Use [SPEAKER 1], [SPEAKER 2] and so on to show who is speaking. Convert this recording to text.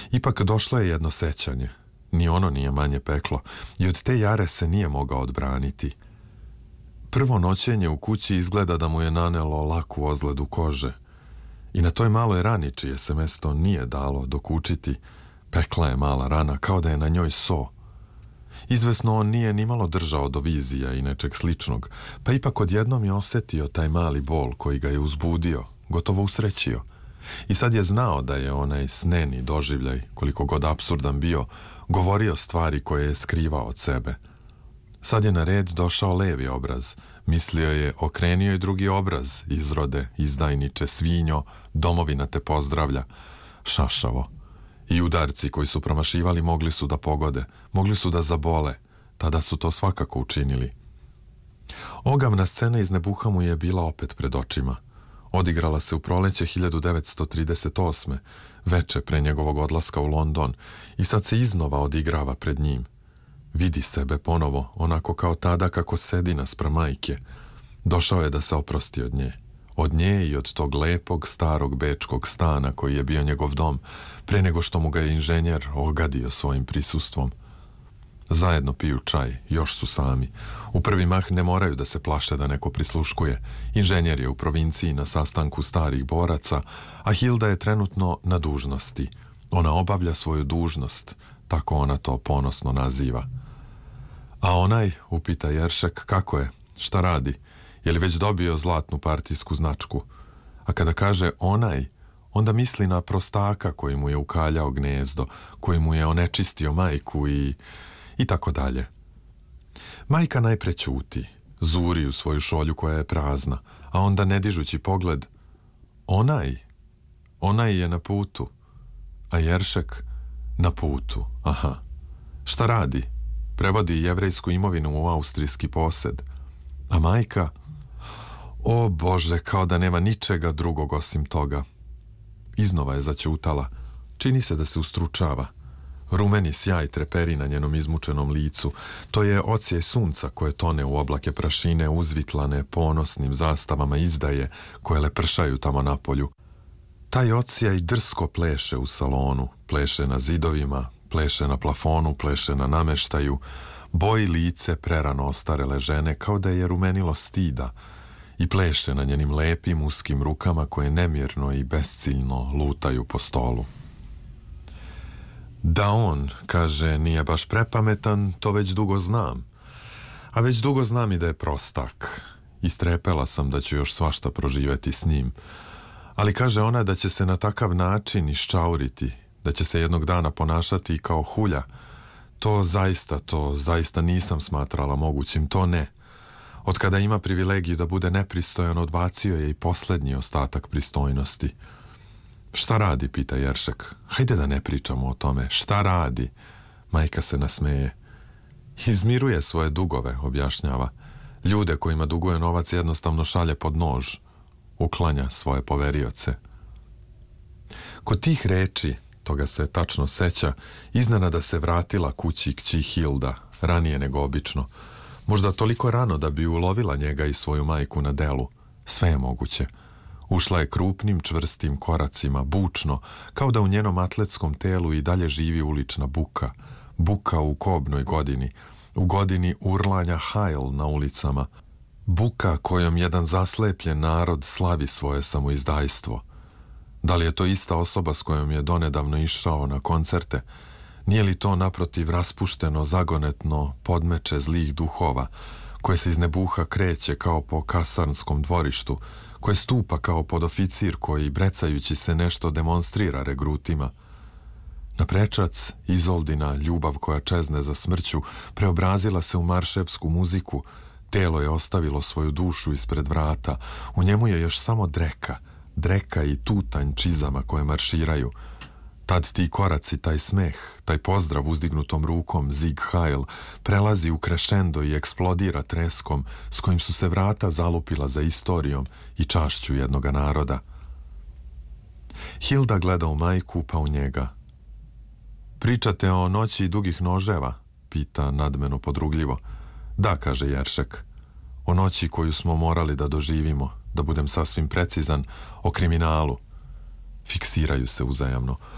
[SPEAKER 1] Ipak došlo je jedno sećanje. Ni ono nije manje peklo i od te jare se nije mogao odbraniti. Prvo noćenje u kući izgleda da mu je nanelo laku ozledu kože. I na toj maloj rani čije se mesto nije dalo dokučiti, pekla je mala rana kao da je na njoj so. Izvesno on nije nimalo držao do vizija i nečeg sličnog, pa ipak odjednom je osetio taj mali bol koji ga je uzbudio, gotovo usrećio. I sad je znao da je onaj sneni doživljaj, koliko god apsurdan bio, govorio stvari koje je skrivao od sebe. Sad je na red došao levi obraz. Mislio je, okrenio je drugi obraz, izrode, izdajniče, svinjo, domovina te pozdravlja. Šašavo. I udarci koji su promašivali mogli su da pogode, mogli su da zabole. Tada su to svakako učinili. Ogavna scena iz Nebuha mu je bila opet pred očima. Odigrala se u proleće 1938. veče pre njegovog odlaska u London i sad se iznova odigrava pred njim. Vidi sebe ponovo, onako kao tada kako sedi naspram majke. Došao je da se oprosti od nje. Od nje i od tog lepog, starog bečkog stana koji je bio njegov dom, pre nego što mu ga je inženjer ogadio svojim prisustvom. Zajedno piju čaj, još su sami. U prvi mah ne moraju da se plaše da neko prisluškuje. Inženjer je u provinciji na sastanku starih boraca, a Hilda je trenutno na dužnosti. Ona obavlja svoju dužnost, tako ona to ponosno naziva. A onaj, upita Jeršek, kako je, šta radi, je li već dobio zlatnu partijsku značku? A kada kaže onaj, onda misli na prostaka koji mu je ukaljao gnezdo, koji mu je onečistio majku i tako dalje. Majka najpre ćuti, zuri u svoju šolju koja je prazna, a onda ne dižući pogled, onaj je na putu, a Jeršek na putu, aha. Šta radi? Prevodi jevrejsku imovinu u austrijski posed. A majka? O Bože, kao da nema ničega drugog osim toga. Iznova je zaćutala. Čini se da se ustručava. Rumeni sjaj treperi na njenom izmučenom licu. To je odsjaj sunca koje tone u oblake prašine uzvitlane ponosnim zastavama izdaje koje lepršaju tamo napolju. Taj odsjaj drsko pleše u salonu, pleše na zidovima, pleše na plafonu, pleše na nameštaju, boji lice prerano ostarele žene kao da je rumenilo stida i pleše na njenim lepim uskim rukama koje nemirno i besciljno lutaju po stolu. Da on, kaže, nije baš prepametan, to već dugo znam. A već dugo znam i da je prostak. Istrepela sam da ću još svašta proživeti s njim. Ali kaže ona da će se na takav način iščauriti, da će se jednog dana ponašati kao hulja. To zaista nisam smatrala mogućim, to ne. Od kada ima privilegiju da bude nepristojan, odbacio je i poslednji ostatak pristojnosti. Šta radi, pita Jeršek. Hajde da ne pričamo o tome. Šta radi? Majka se nasmeje. Izmiruje svoje dugove, objašnjava. Ljude kojima duguje novac jednostavno šalje pod nož. Uklanja svoje poverioce. Kod tih reči, toga se tačno seća, iznenada se vratila kući kći Hilda, ranije nego obično. Možda toliko rano da bi ulovila njega i svoju majku na delu. Sve je moguće. Ušla je krupnim, čvrstim koracima, bučno, kao da u njenom atletskom telu i dalje živi ulična buka. Buka u kobnoj godini, u godini urlanja hajl na ulicama. Buka kojom jedan zaslepljen narod slavi svoje samoizdajstvo. Da li je to ista osoba s kojom je donedavno išao na koncerte? Nije li to naprotiv raspušteno, zagonetno podmeče zlih duhova, koje se iz Nebuha kreće kao po kasarnskom dvorištu, koje stupa kao podoficir koji, brecajući se, nešto demonstrira regrutima? Na prečac, Izoldina ljubav koja čezne za smrću preobrazila se u marševsku muziku. Telo je ostavilo svoju dušu ispred vrata. U njemu je još samo dreka i tutanj čizama koje marširaju. Tad ti koraci, taj smeh, taj pozdrav uzdignutom rukom, Sieg Heil, prelazi u krešendo i eksplodira treskom s kojim su se vrata zalupila za istorijom i čašću jednoga naroda. Hilda gleda u majku, pa u njega. Pričate o noći dugih noževa? Pita nadmeno podrugljivo. Da, kaže Jeršek. O noći koju smo morali da doživimo, da budem sasvim precizan, o kriminalu. Fiksiraju se uzajamno.